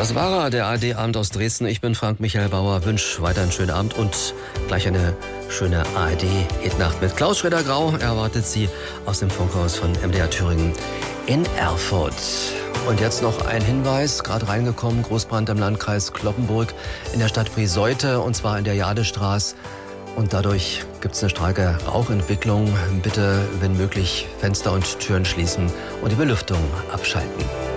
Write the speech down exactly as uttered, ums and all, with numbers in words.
Das war er, der A R D-Abend aus Dresden. Ich bin Frank Michael Bauer, wünsche weiter einen schönen Abend und gleich eine schöne A R D-Hitnacht mit Klaus Schroeder-Grau. Erwartet Sie aus dem Funkhaus von M D R Thüringen in Erfurt. Und jetzt noch ein Hinweis, gerade reingekommen, Großbrand im Landkreis Cloppenburg in der Stadt Friseute, und zwar in der Jadestraße. Und dadurch gibt es eine starke Rauchentwicklung. Bitte, wenn möglich, Fenster und Türen schließen und die Belüftung abschalten.